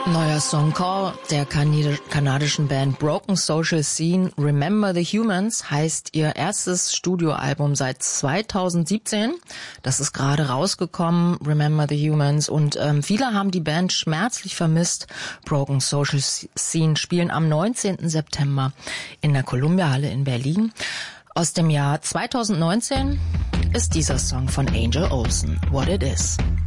Neuer Song Call der kanadischen Band Broken Social Scene. Remember the Humans heißt ihr erstes Studioalbum seit 2017. Das ist gerade rausgekommen, Remember the Humans. Und viele haben die Band schmerzlich vermisst. Broken Social Scene spielen am 19. September in der Columbia Halle in Berlin. Aus dem Jahr 2019 ist dieser Song von Angel Olsen, What It Is.